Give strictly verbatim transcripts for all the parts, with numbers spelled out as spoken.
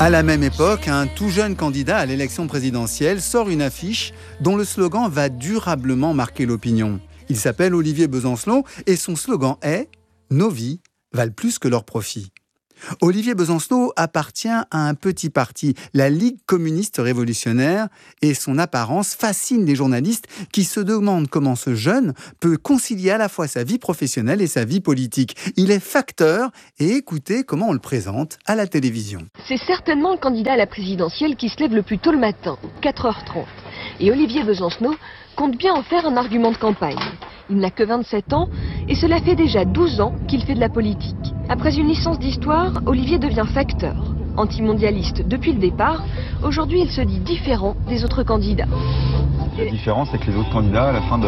À la même époque, un tout jeune candidat à l'élection présidentielle sort une affiche dont le slogan va durablement marquer l'opinion. Il s'appelle Olivier Besancenot et son slogan est « Nos vies valent plus que leurs profits ». Olivier Besancenot appartient à un petit parti, la Ligue communiste révolutionnaire, et son apparence fascine les journalistes qui se demandent comment ce jeune peut concilier à la fois sa vie professionnelle et sa vie politique. Il est facteur et écoutez comment on le présente à la télévision. C'est certainement le candidat à la présidentielle qui se lève le plus tôt le matin, quatre heures trente. Et Olivier Besancenot compte bien en faire un argument de campagne. Il n'a que vingt-sept ans et cela fait déjà douze ans qu'il fait de la politique. Après une licence d'histoire, Olivier devient facteur. Antimondialiste depuis le départ, aujourd'hui il se dit différent des autres candidats. La différence, c'est que les autres candidats, à la fin de,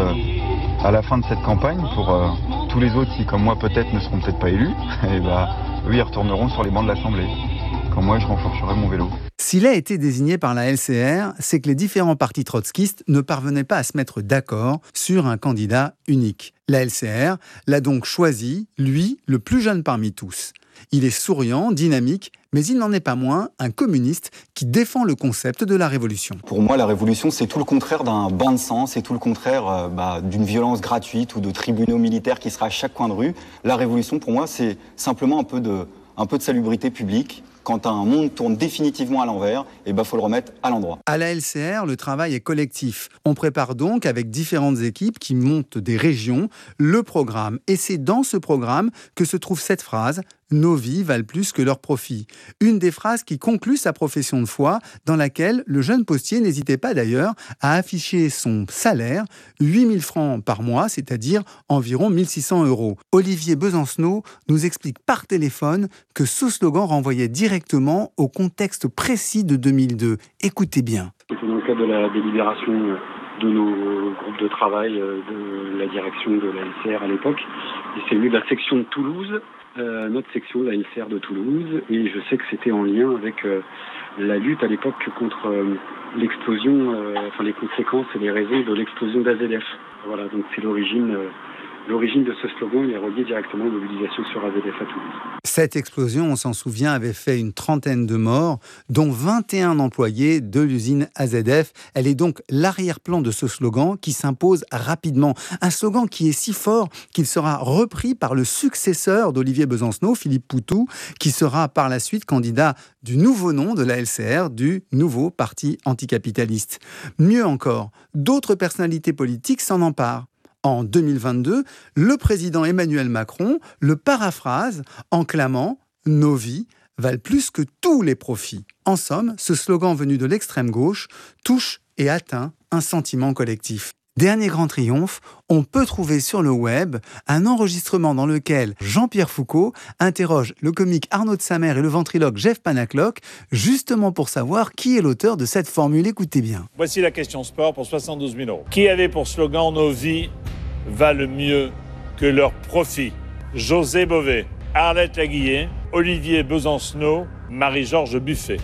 à la fin de cette campagne, pour euh, tous les autres qui, comme moi, peut-être ne seront peut-être pas élus, et bah, eux, ils retourneront sur les bancs de l'Assemblée. Quand moi, je renforcerai mon vélo. S'il a été désigné par la L C R, c'est que les différents partis trotskistes ne parvenaient pas à se mettre d'accord sur un candidat unique. La L C R l'a donc choisi, lui, le plus jeune parmi tous. Il est souriant, dynamique, mais il n'en est pas moins un communiste qui défend le concept de la révolution. Pour moi, la révolution, c'est tout le contraire d'un bain de sang, c'est tout le contraire euh, bah, d'une violence gratuite ou de tribunaux militaires qui sera à chaque coin de rue. La révolution, pour moi, c'est simplement un peu de, un peu de salubrité publique. Quand un monde tourne définitivement à l'envers, il ben, faut le remettre à l'endroit. À la L C R, le travail est collectif. On prépare donc, avec différentes équipes qui montent des régions, le programme. Et c'est dans ce programme que se trouve cette phrase « Nos vies valent plus que leurs profits ». Une des phrases qui conclut sa profession de foi, dans laquelle le jeune postier n'hésitait pas d'ailleurs à afficher son salaire, huit mille francs par mois, c'est-à-dire environ mille six cents euros. Olivier Besancenot nous explique par téléphone que ce slogan renvoyait directement au contexte précis de deux mille deux. Écoutez bien. C'était dans le cadre de la délibération de nos groupes de travail, de la direction de la L C R à l'époque. Et c'est venu de la section de Toulouse, euh, notre section de la L C R de Toulouse. Et je sais que c'était en lien avec euh, la lutte à l'époque contre euh, l'explosion, euh, enfin les conséquences et les raisons de l'explosion d'A Z F. Voilà, donc c'est l'origine... Euh, L'origine de ce slogan est reliée directement aux mobilisations sur A Z F à Toulouse. Cette explosion, on s'en souvient, avait fait une trentaine de morts, dont vingt et un employés de l'usine A Z F. Elle est donc l'arrière-plan de ce slogan qui s'impose rapidement. Un slogan qui est si fort qu'il sera repris par le successeur d'Olivier Besancenot, Philippe Poutou, qui sera par la suite candidat du nouveau nom de la L C R, du nouveau parti anticapitaliste. Mieux encore, d'autres personnalités politiques s'en emparent. En deux mille vingt-deux, le président Emmanuel Macron le paraphrase en clamant « Nos vies valent plus que tous les profits ». En somme, ce slogan venu de l'extrême gauche touche et atteint un sentiment collectif. Dernier grand triomphe, on peut trouver sur le web un enregistrement dans lequel Jean-Pierre Foucault interroge le comique Arnaud de Samer et le ventriloque Jeff Panacloc, justement pour savoir qui est l'auteur de cette formule. Écoutez bien. Voici la question sport pour soixante-douze mille euros. Qui avait pour slogan « Nos vies valent mieux que leurs profits » ? José Bové, Arlette Laguillet, Olivier Besancenot, Marie-Georges Buffet.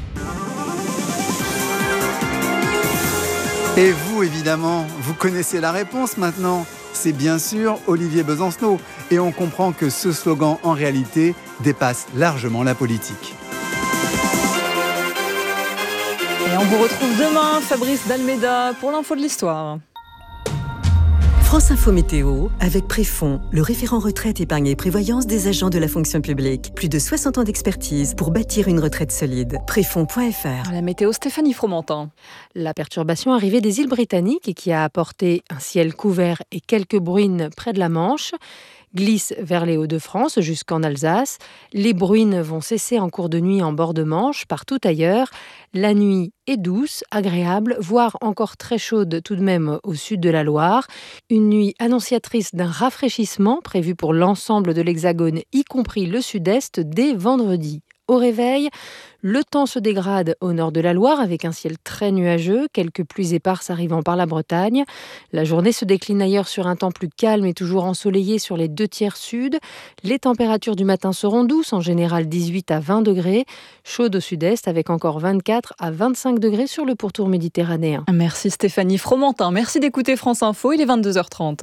Et vous, évidemment, vous connaissez la réponse maintenant. C'est bien sûr Olivier Besancenot. Et on comprend que ce slogan, en réalité, dépasse largement la politique. Et on vous retrouve demain, Fabrice Dalméda, pour l'info de l'histoire. France Info Météo, avec Préfond, le référent retraite, épargne et prévoyance des agents de la fonction publique. Plus de soixante ans d'expertise pour bâtir une retraite solide. Préfond point f r. La météo, Stéphanie Fromentin. La perturbation arrivée des îles Britanniques et qui a apporté un ciel couvert et quelques bruines près de la Manche glisse vers les Hauts-de-France jusqu'en Alsace. Les bruines vont cesser en cours de nuit en bord de Manche, partout ailleurs. La nuit est douce, agréable, voire encore très chaude tout de même au sud de la Loire. Une nuit annonciatrice d'un rafraîchissement prévu pour l'ensemble de l'Hexagone, y compris le sud-est, dès vendredi. Au réveil, le temps se dégrade au nord de la Loire avec un ciel très nuageux, quelques pluies éparses arrivant par la Bretagne. La journée se décline ailleurs sur un temps plus calme et toujours ensoleillé sur les deux tiers sud. Les températures du matin seront douces, en général dix-huit à vingt degrés, chaudes au sud-est avec encore vingt-quatre à vingt-cinq degrés sur le pourtour méditerranéen. Merci Stéphanie Fromentin, merci d'écouter France Info, il est vingt-deux heures trente.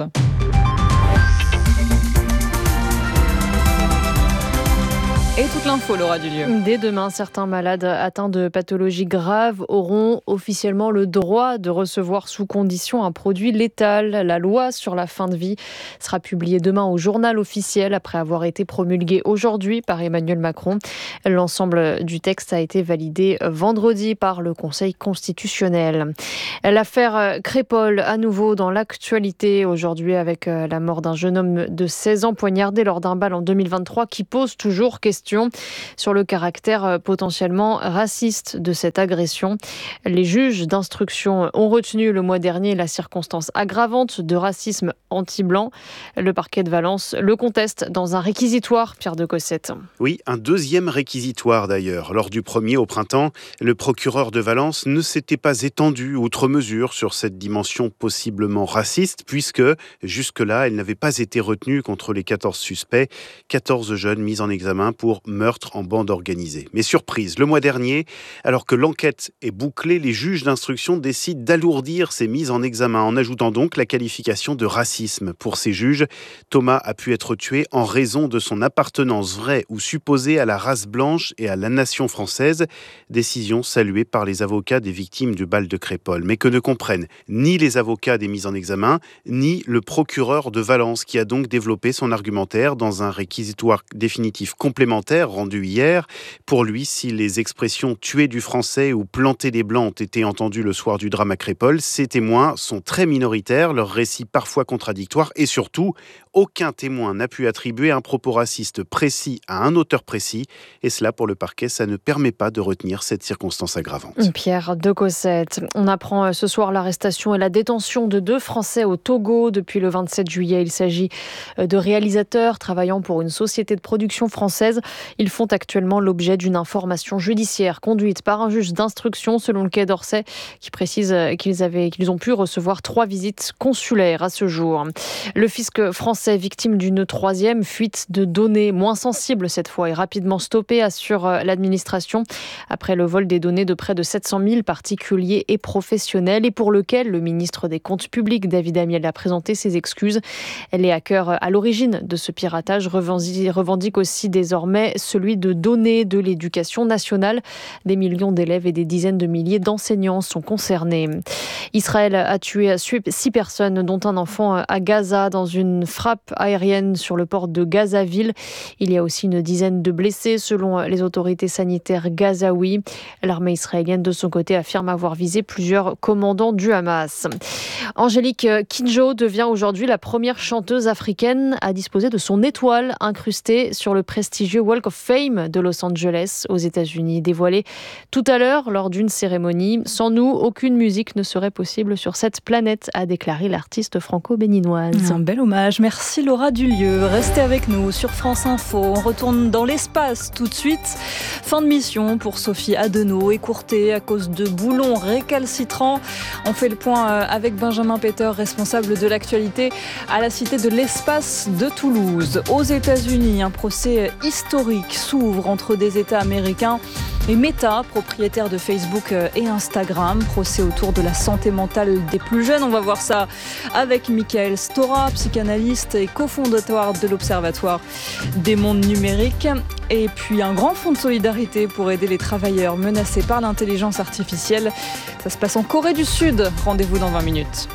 Et toute l'info, Laura Dulieu. Dès demain, certains malades atteints de pathologies graves auront officiellement le droit de recevoir sous condition un produit létal. La loi sur la fin de vie sera publiée demain au journal officiel après avoir été promulguée aujourd'hui par Emmanuel Macron. L'ensemble du texte a été validé vendredi par le Conseil constitutionnel. L'affaire Crépol, à nouveau dans l'actualité aujourd'hui avec la mort d'un jeune homme de seize ans poignardé lors d'un bal en deux mille vingt-trois qui pose toujours question sur le caractère potentiellement raciste de cette agression. Les juges d'instruction ont retenu le mois dernier la circonstance aggravante de racisme anti-blanc. Le parquet de Valence le conteste dans un réquisitoire, Pierre de Cossette. Oui, un deuxième réquisitoire d'ailleurs. Lors du premier au printemps, le procureur de Valence ne s'était pas étendu outre mesure sur cette dimension possiblement raciste puisque jusque-là, elle n'avait pas été retenue contre les quatorze suspects, quatorze jeunes mis en examen pour meurtre en bande organisée. Mais surprise, le mois dernier, alors que l'enquête est bouclée, les juges d'instruction décident d'alourdir ces mises en examen en ajoutant donc la qualification de racisme. Pour ces juges, Thomas a pu être tué en raison de son appartenance vraie ou supposée à la race blanche et à la nation française, décision saluée par les avocats des victimes du bal de Crépol, mais que ne comprennent ni les avocats des mises en examen, ni le procureur de Valence qui a donc développé son argumentaire dans un réquisitoire définitif complémentaire rendu hier. Pour lui, si les expressions « tuer du français » ou « planter des blancs » ont été entendues le soir du drame à Crépol, ces témoins sont très minoritaires, leurs récits parfois contradictoires et surtout, aucun témoin n'a pu attribuer un propos raciste précis à un auteur précis et cela, pour le parquet, ça ne permet pas de retenir cette circonstance aggravante. Pierre de Cossette, on apprend ce soir l'arrestation et la détention de deux Français au Togo depuis le vingt-sept juillet. Il s'agit de réalisateurs travaillant pour une société de production française. Ils font actuellement l'objet d'une information judiciaire conduite par un juge d'instruction selon le Quai d'Orsay qui précise qu'ils avaient, qu'ils ont pu recevoir trois visites consulaires à ce jour. Le fisc français victime d'une troisième fuite de données moins sensibles cette fois et rapidement stoppée, assure l'administration après le vol des données de près de sept cent mille particuliers et professionnels et pour lequel le ministre des Comptes publics David Amiel a présenté ses excuses. Les hackers à l'origine de ce piratage revendiquent aussi désormais celui de données de l'éducation nationale. Des millions d'élèves et des dizaines de milliers d'enseignants sont concernés. Israël a tué six personnes, dont un enfant à Gaza, dans une frappe aérienne sur le port de Gazaville. Il y a aussi une dizaine de blessés, selon les autorités sanitaires gazaouis. L'armée israélienne, de son côté, affirme avoir visé plusieurs commandants du Hamas. Angélique Kidjo devient aujourd'hui la première chanteuse africaine à disposer de son étoile incrustée sur le prestigieux Walk of Fame de Los Angeles aux États-Unis, dévoilée tout à l'heure lors d'une cérémonie. Sans nous, aucune musique ne serait possible sur cette planète, a déclaré l'artiste franco-béninoise. Un bel hommage. Merci Laura Dulieu. Restez avec nous sur France Info. On retourne dans l'espace tout de suite. Fin de mission pour Sophie Adenau, écourtée à cause de boulons récalcitrants. On fait le point avec Benjamin Peter, responsable de l'actualité à la Cité de l'Espace de Toulouse. Aux États-Unis, un procès historique s'ouvre entre des États américains et Meta, propriétaire de Facebook et Instagram. Procès autour de la santé mentale des plus jeunes. On va voir ça avec Michael Stora, psychanalyste et cofondateur de l'Observatoire des mondes numériques. Et puis un grand fonds de solidarité pour aider les travailleurs menacés par l'intelligence artificielle. Ça se passe en Corée du Sud. Rendez-vous dans vingt minutes.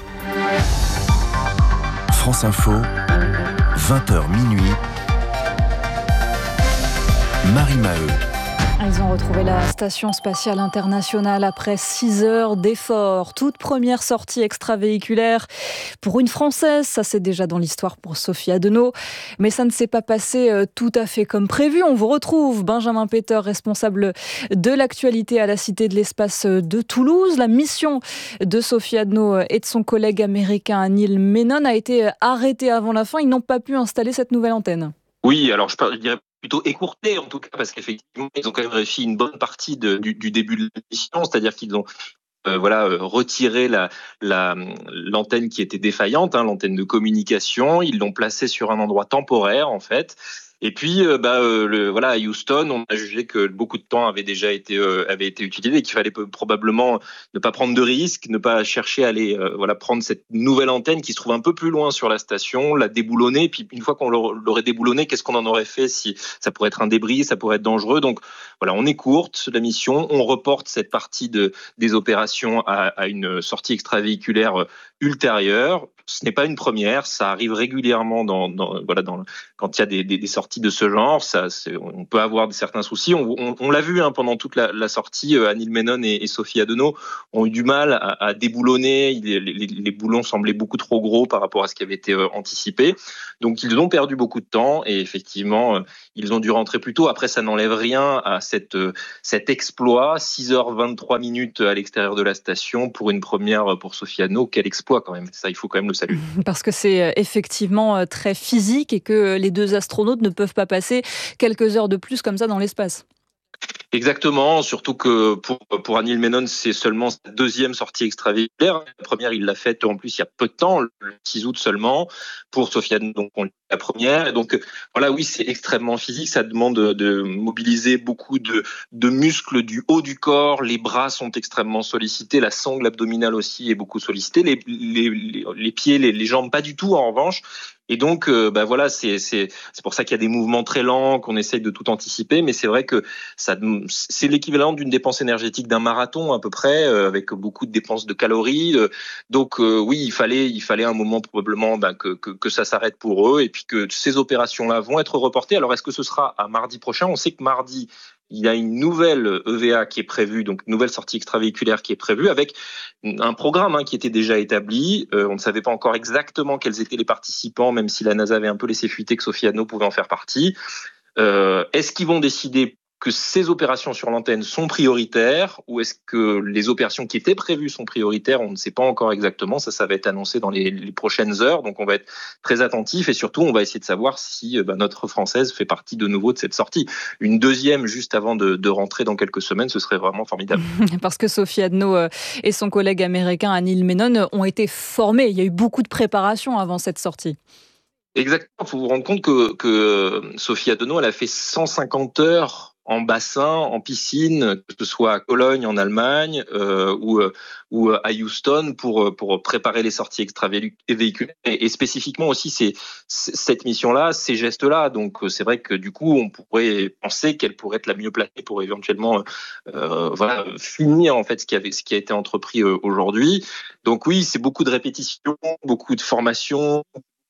France Info, vingt heures minuit. Marie Maheu. Ils ont retrouvé la Station spatiale internationale après six heures d'efforts. Toute première sortie extravéhiculaire pour une Française. Ça, c'est déjà dans l'histoire pour Sophie Adenau. Mais ça ne s'est pas passé tout à fait comme prévu. On vous retrouve, Benjamin Peter, responsable de l'actualité à la Cité de l'Espace de Toulouse. La mission de Sophie Adenau et de son collègue américain Neil Menon a été arrêtée avant la fin. Ils n'ont pas pu installer cette nouvelle antenne. Oui, alors je, je dirais plutôt écourté en tout cas, parce qu'effectivement, ils ont quand même réussi une bonne partie de, du, du début de la mission, c'est-à-dire qu'ils ont euh, voilà, euh, retiré la, la, l'antenne qui était défaillante, hein, l'antenne de communication, ils l'ont placée sur un endroit temporaire en fait, Et puis, euh, bah, euh, le, voilà, à Houston, on a jugé que beaucoup de temps avait déjà été, euh, avait été utilisé et qu'il fallait probablement ne pas prendre de risques, ne pas chercher à aller, euh, voilà, prendre cette nouvelle antenne qui se trouve un peu plus loin sur la station, la déboulonner. Puis une fois qu'on l'aurait déboulonnée, qu'est-ce qu'on en aurait fait si ça pourrait être un débris, ça pourrait être dangereux. Donc voilà, on écourte la mission, on reporte cette partie de, des opérations à, à une sortie extravéhiculaire ultérieure. Ce n'est pas une première, ça arrive régulièrement dans, dans, voilà, dans, quand il y a des, des, des sorties de ce genre. Ça, on peut avoir certains soucis. On, on, on l'a vu hein, pendant toute la, la sortie. Euh, Anil Menon et, et Sophie Adenau ont eu du mal à, à déboulonner. Les, les, les boulons semblaient beaucoup trop gros par rapport à ce qui avait été euh, anticipé. Donc ils ont perdu beaucoup de temps et effectivement, euh, ils ont dû rentrer plus tôt. Après, ça n'enlève rien à cette, euh, cet exploit. six heures vingt-trois minutes à l'extérieur de la station pour une première pour Sophie Adenau. Quel exploit quand même. Ça, il faut quand même le saluer. Parce que c'est effectivement très physique et que les deux astronautes ne peuvent pas passer quelques heures de plus comme ça dans l'espace. Exactement, surtout que pour, pour Anil Menon, c'est seulement sa deuxième sortie extravéhiculaire. La première, il l'a faite en plus il y a peu de temps, le six août seulement. Pour Sofiane, donc on la première. Et donc voilà, oui, c'est extrêmement physique. Ça demande de mobiliser beaucoup de, de muscles du haut du corps. Les bras sont extrêmement sollicités. La sangle abdominale aussi est beaucoup sollicitée. Les, les, les, les pieds, les, les jambes, pas du tout en revanche. Et donc, euh, bah voilà, c'est c'est c'est pour ça qu'il y a des mouvements très lents, qu'on essaye de tout anticiper. Mais c'est vrai que ça c'est l'équivalent d'une dépense énergétique d'un marathon à peu près, euh, avec beaucoup de dépenses de calories. Euh, donc euh, oui, il fallait il fallait un moment probablement bah, que, que que ça s'arrête pour eux et puis que ces opérations-là vont être reportées. Alors est-ce que ce sera à mardi prochain ? On sait que mardi il y a une nouvelle E V A qui est prévue, donc une nouvelle sortie extravéhiculaire qui est prévue avec un programme hein, qui était déjà établi. Euh, on ne savait pas encore exactement quels étaient les participants, même si la NASA avait un peu laissé fuiter que Sophie Adenau pouvait en faire partie. Euh, est-ce qu'ils vont décider que ces opérations sur l'antenne sont prioritaires ou est-ce que les opérations qui étaient prévues sont prioritaires ? On ne sait pas encore exactement. Ça, ça va être annoncé dans les, les prochaines heures. Donc, on va être très attentif et surtout, on va essayer de savoir si bah, notre Française fait partie de nouveau de cette sortie. Une deuxième juste avant de, de rentrer dans quelques semaines, ce serait vraiment formidable. Parce que Sophie Adenau et son collègue américain Anil Menon ont été formés. Il y a eu beaucoup de préparation avant cette sortie. Exactement. Il faut vous rendre compte que, que Sophie Adenau, elle a fait cent cinquante heures en bassin, en piscine, que ce soit à Cologne en Allemagne euh, ou, ou à Houston pour pour préparer les sorties extravéhiculaires et, et spécifiquement aussi ces, cette mission-là, ces gestes-là. Donc c'est vrai que du coup on pourrait penser qu'elle pourrait être la mieux placée pour éventuellement euh, voilà finir en fait ce qui avait ce qui a été entrepris euh, aujourd'hui. Donc oui, c'est beaucoup de répétitions, beaucoup de formation.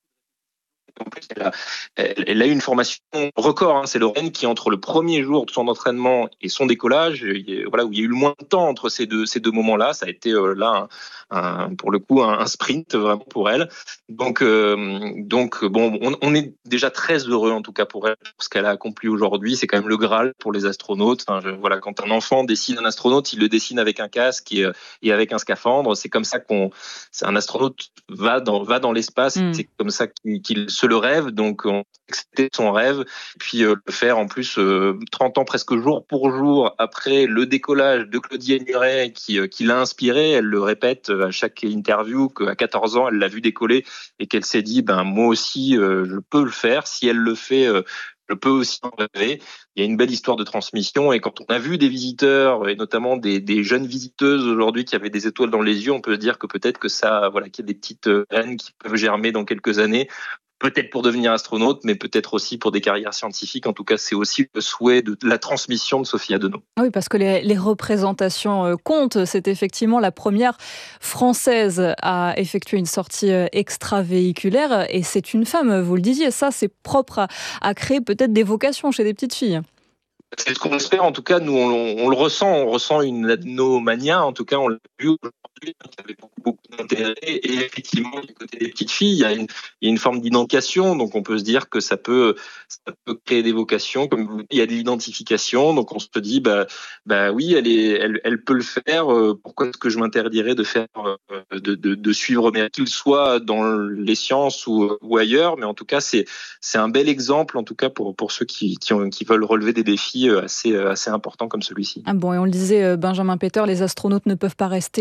En plus, elle a, elle, elle a eu une formation record. Hein. C'est Lorraine qui, entre le premier jour de son entraînement et son décollage, il, voilà, où il y a eu le moins de temps entre ces deux, ces deux moments-là, ça a été euh, là, un, un, pour le coup, un, un sprint vraiment pour elle. Donc, euh, donc bon, on, on est déjà très heureux en tout cas pour elle, pour ce qu'elle a accompli aujourd'hui. C'est quand même le Graal pour les astronautes. Enfin, je, voilà, quand un enfant dessine un astronaute, il le dessine avec un casque et, et avec un scaphandre. C'est comme ça qu'on, c'est un astronaute va dans, va dans l'espace. Mmh. C'est comme ça qu'il, qu'il se le rêve, donc c'était son rêve, puis euh, le faire en plus euh, trente ans presque jour pour jour après le décollage de Claudie Aigneret qui, euh, qui l'a inspiré. Elle le répète à chaque interview qu'à quatorze ans elle l'a vu décoller et qu'elle s'est dit ben moi aussi euh, je peux le faire, si elle le fait euh, je peux aussi en rêver. Il y a une belle histoire de transmission et quand on a vu des visiteurs et notamment des, des jeunes visiteuses aujourd'hui qui avaient des étoiles dans les yeux, on peut se dire que peut-être que ça, voilà, qu'il y a des petites graines qui peuvent germer dans quelques années. Peut-être pour devenir astronaute, mais peut-être aussi pour des carrières scientifiques. En tout cas, c'est aussi le souhait de la transmission de Sophie Adenau. Oui, parce que les, les représentations comptent. C'est effectivement la première française à effectuer une sortie extravéhiculaire. Et c'est une femme, vous le disiez. Ça, c'est propre à, à créer peut-être des vocations chez des petites filles. C'est ce qu'on espère. En tout cas, nous, on, on le ressent. On ressent une adenomania. En tout cas, on l'a vu aujourd'hui. Il y avait beaucoup, beaucoup d'intérêt. Et effectivement, du côté des petites filles, il y a une, il y a une forme d'identification. Donc, on peut se dire que ça peut, ça peut créer des vocations. Comme vous dites, il y a de l'identification. Donc, on se dit, bah, bah oui, elle est, elle, elle peut le faire. Pourquoi est-ce que je m'interdirais de faire, de, de, de suivre, mais qu'il soit dans les sciences ou, ou ailleurs. Mais en tout cas, c'est, c'est un bel exemple, en tout cas, pour, pour ceux qui, qui, ont, qui veulent relever des défis assez, assez importants comme celui-ci. Ah bon, et on le disait, Benjamin Peter, les astronautes ne peuvent pas rester trop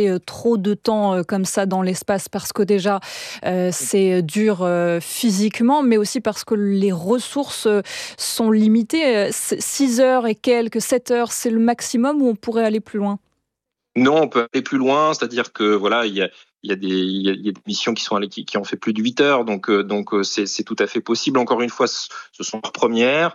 trop de temps euh, comme ça dans l'espace parce que déjà euh, c'est dur euh, physiquement, mais aussi parce que les ressources euh, sont limitées. six heures et quelques, sept heures, c'est le maximum ou on pourrait aller plus loin ? Non, on peut aller plus loin, c'est-à-dire que voilà, il y a il y a des il y a, il y a des missions qui sont allées, qui, qui ont fait plus de huit heures, donc euh, donc euh, c'est c'est tout à fait possible. Encore une fois, ce sont leurs premières.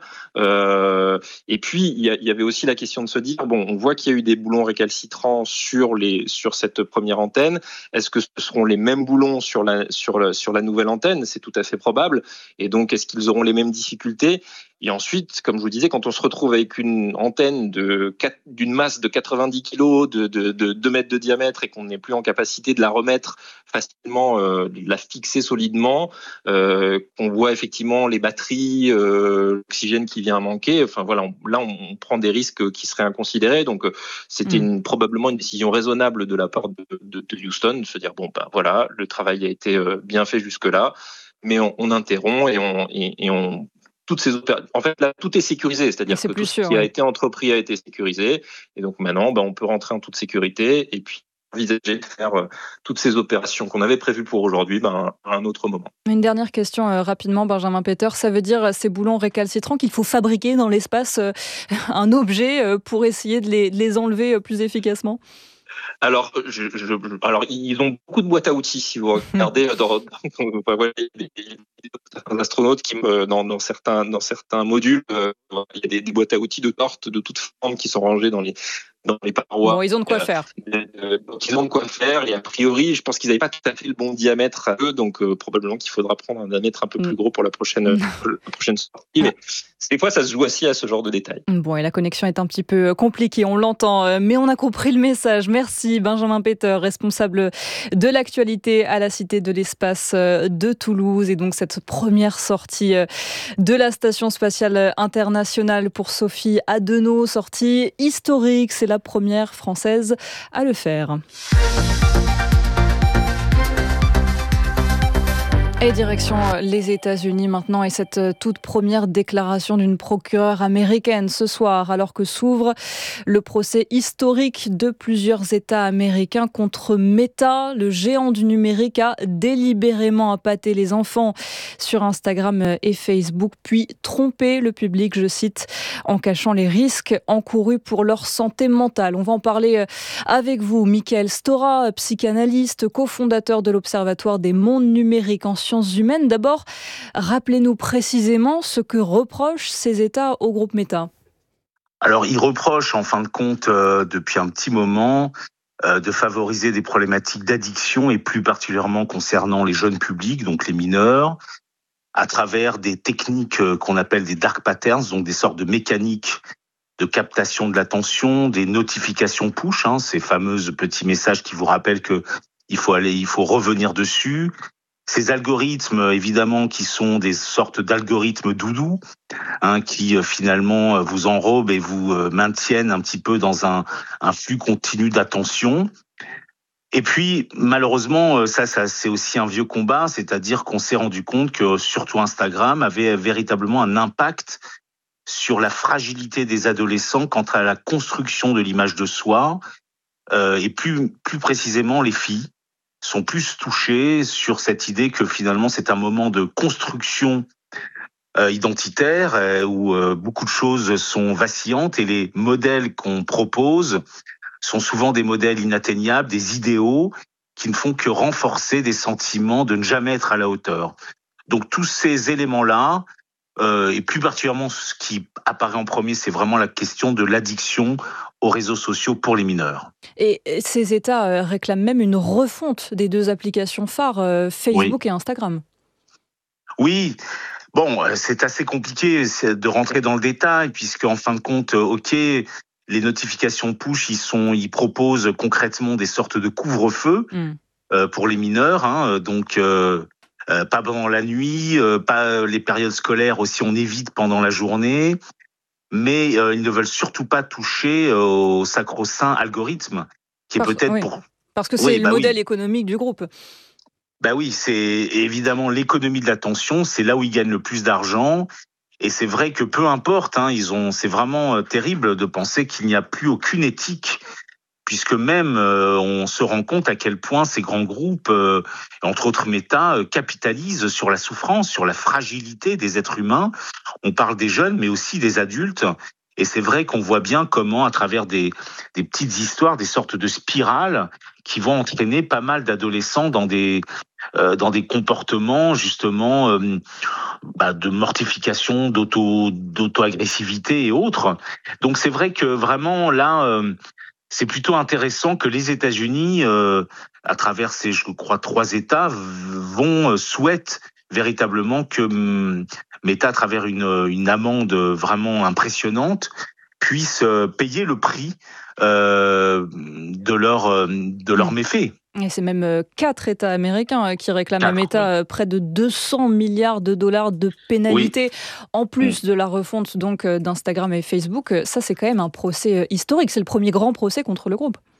Euh, et puis il y, a, il y avait aussi la question de se dire bon, on voit qu'il y a eu des boulons récalcitrants sur les sur cette première antenne. Est-ce que ce seront les mêmes boulons sur la sur la sur la nouvelle antenne ? C'est tout à fait probable. Et donc est-ce qu'ils auront les mêmes difficultés ? Et ensuite, comme je vous disais, quand on se retrouve avec une antenne de quatre, d'une masse de quatre-vingt-dix kilos, de, de, de deux mètres de diamètre, et qu'on n'est plus en capacité de la remettre facilement, euh, de la fixer solidement, euh, qu'on voit effectivement les batteries, euh, l'oxygène qui vient à manquer, enfin voilà, on, là on, on prend des risques qui seraient inconsidérés. Donc c'était une, probablement une décision raisonnable de la part de, de, de Houston, de se dire bon ben voilà, le travail a été bien fait jusque-là, mais on, on interrompt et on, et, et on toutes ces opéra- en fait là tout est sécurisé, c'est-à-dire c'est que tout sûr, ce qui ouais. a été entrepris a été sécurisé, et donc maintenant ben, on peut rentrer en toute sécurité et puis envisager de faire euh, toutes ces opérations qu'on avait prévues pour aujourd'hui ben, à un autre moment. Une dernière question euh, rapidement, Benjamin Peter, ça veut dire ces boulons récalcitrants qu'il faut fabriquer dans l'espace euh, un objet euh, pour essayer de les, de les enlever euh, plus efficacement ? Alors, je, je, alors, ils ont beaucoup de boîtes à outils, si vous regardez dans, dans, dans les astronautes qui, dans, dans certains, dans certains modules, euh, il y a des, des boîtes à outils de sorte de toutes formes qui sont rangées dans les dans les parois. Bon, ils ont de quoi faire. Euh, donc ils ont de quoi faire. Et a priori, je pense qu'ils n'avaient pas tout à fait le bon diamètre à eux, donc euh, probablement qu'il faudra prendre un diamètre un peu plus gros pour la prochaine, mm. la prochaine sortie. Mais des fois, ça se joue aussi à ce genre de détails. Bon, et la connexion est un petit peu compliquée, on l'entend, mais on a compris le message. Merci Benjamin Peter, responsable de l'actualité à la Cité de l'Espace de Toulouse. Et donc cette première sortie de la Station Spatiale Internationale pour Sophie Adenau, sortie historique, c'est la première française à le faire. Et direction les États-Unis maintenant, et cette toute première déclaration d'une procureure américaine ce soir, alors que s'ouvre le procès historique de plusieurs États américains contre Meta. Le géant du numérique a délibérément appâté les enfants sur Instagram et Facebook, puis trompé le public, je cite, en cachant les risques encourus pour leur santé mentale. On va en parler avec vous, Michael Stora, psychanalyste, cofondateur de l'Observatoire des mondes numériques en sciences humaines. D'abord, rappelez-nous précisément ce que reprochent ces États au groupe Meta. Alors, ils reprochent en fin de compte, euh, depuis un petit moment, euh, de favoriser des problématiques d'addiction, et plus particulièrement concernant les jeunes publics, donc les mineurs, à travers des techniques qu'on appelle des dark patterns, donc des sortes de mécaniques de captation de l'attention, des notifications push, hein, ces fameuses petits messages qui vous rappellent que il faut aller, il faut revenir dessus. Ces algorithmes, évidemment, qui sont des sortes d'algorithmes doudou, hein, qui euh, finalement vous enrobent et vous euh, maintiennent un petit peu dans un, un flux continu d'attention. Et puis, malheureusement, ça, ça, c'est aussi un vieux combat, c'est-à-dire qu'on s'est rendu compte que, surtout Instagram, avait véritablement un impact sur la fragilité des adolescents quant à la construction de l'image de soi, euh, et plus, plus précisément les filles sont plus touchées sur cette idée que finalement c'est un moment de construction euh, identitaire euh, où euh, beaucoup de choses sont vacillantes, et les modèles qu'on propose sont souvent des modèles inatteignables, des idéaux qui ne font que renforcer des sentiments de ne jamais être à la hauteur. Donc tous ces éléments-là, euh, et plus particulièrement ce qui apparaît en premier, c'est vraiment la question de l'addiction aux réseaux sociaux pour les mineurs. Et ces États réclament même une refonte des deux applications phares, Facebook oui. et Instagram. Oui, bon, c'est assez compliqué de rentrer dans le détail, puisque en fin de compte, ok, les notifications push, ils sont, ils proposent concrètement des sortes de couvre-feu mm. euh, pour les mineurs, hein, donc euh, euh, pas pendant la nuit, euh, pas les périodes scolaires aussi, on évite pendant la journée. Mais euh, ils ne veulent surtout pas toucher euh, au sacro-saint algorithme, qui Parce, est peut-être oui. pour... Parce que c'est oui, le bah modèle oui. économique du groupe. Bah oui, c'est évidemment l'économie de l'attention, c'est là où ils gagnent le plus d'argent. Et c'est vrai que peu importe, hein, ils ont, c'est vraiment terrible de penser qu'il n'y a plus aucune éthique puisque même euh, on se rend compte à quel point ces grands groupes, euh, entre autres Meta, euh, capitalisent sur la souffrance, sur la fragilité des êtres humains. On parle des jeunes, mais aussi des adultes. Et c'est vrai qu'on voit bien comment, à travers des, des petites histoires, des sortes de spirales qui vont entraîner pas mal d'adolescents dans des, euh, dans des comportements justement euh, bah, de mortification, d'auto, d'auto-agressivité et autres. Donc c'est vrai que vraiment là... Euh, c'est plutôt intéressant que les États-Unis, euh, à travers ces, je crois, trois États, vont euh, souhaitent véritablement que hum, Meta, à travers une, une amende vraiment impressionnante, puisse euh, payer le prix euh, de leur euh, de leurs méfaits. Et c'est même quatre États américains qui réclament à Meta près de deux cents milliards de dollars de pénalités, oui. en plus mmh. de la refonte donc d'Instagram et Facebook. Ça, c'est quand même un procès historique. C'est le premier grand procès contre le groupe.